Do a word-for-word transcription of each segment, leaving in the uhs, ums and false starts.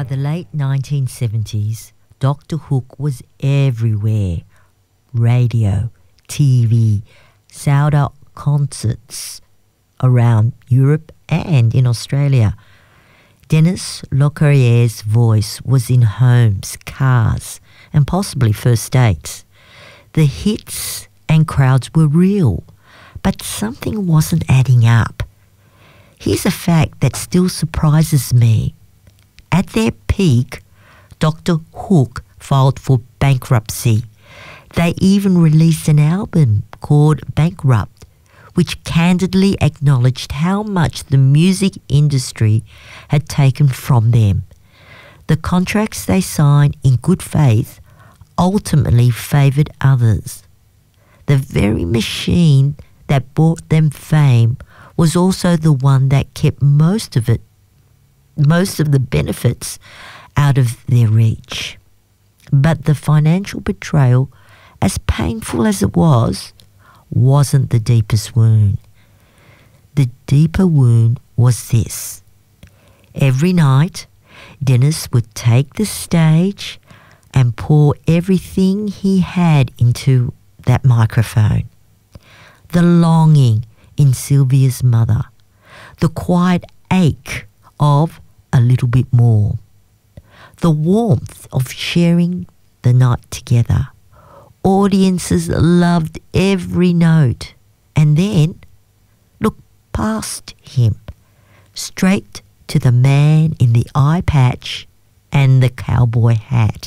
By the late nineteen seventies, Doctor Hook was everywhere. Radio, T V, sold out concerts around Europe and in Australia. Denis Locorrier's voice was in homes, cars, and possibly first dates. The hits and crowds were real, but something wasn't adding up. Here's a fact that still surprises me. At their peak, Doctor Hook filed for bankruptcy. They even released an album called Bankrupt, which candidly acknowledged how much the music industry had taken from them. The contracts they signed in good faith ultimately favoured others. The very machine that brought them fame was also the one that kept most of it, most of the benefits out of their reach. But the financial betrayal, as painful as it was, wasn't the deepest wound. The deeper wound was this. Every night, Denis would take the stage and pour everything he had into that microphone. The longing in Sylvia's mother, the quiet ache of a little bit more, the warmth of sharing the night together. Audiences loved every note. And then, look past him, straight to the man in the eye patch and the cowboy hat.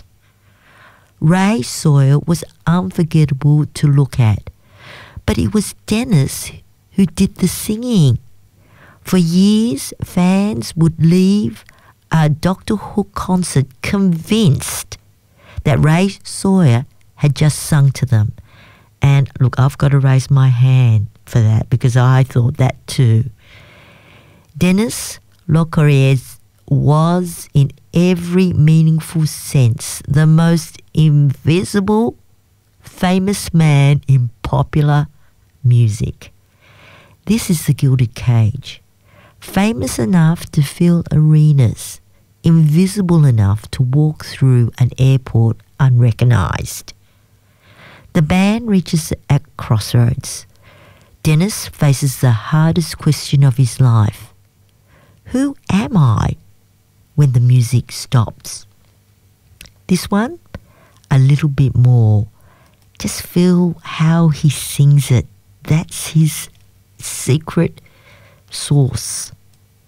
Ray Sawyer was unforgettable to look at, but it was Denis who did the singing. For years, fans would leave a Doctor Hook concert convinced that Ray Sawyer had just sung to them. And look, I've got to raise my hand for that because I thought that too. Denis Locorrier was, in every meaningful sense, the most invisible, famous man in popular music. This is the Gilded Cage. Famous enough to fill arenas, invisible enough to walk through an airport unrecognised. The band reaches a crossroads. Denis faces the hardest question of his life. Who am I when the music stops? This one, a little bit more. Just feel how he sings it. That's his secret sauce.